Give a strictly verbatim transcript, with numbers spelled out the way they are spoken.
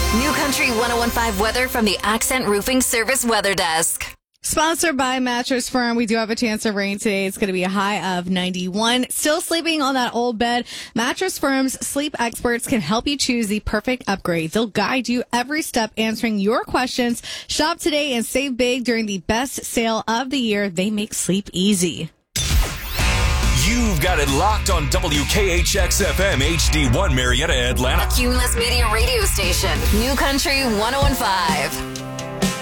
New Country one oh one five weather from the Accent Roofing Service Weather Desk. Sponsored by Mattress Firm. We do have a chance of rain today. It's going to be a high of ninety-one. Still sleeping on that old bed? Mattress Firm's sleep experts can help you choose the perfect upgrade. They'll guide you every step answering your questions. Shop today and save big during the best sale of the year. They make sleep easy. You've got it locked on W K H X F M H D one Marietta, Atlanta. A Cumulus Media radio station. New Country one oh one five.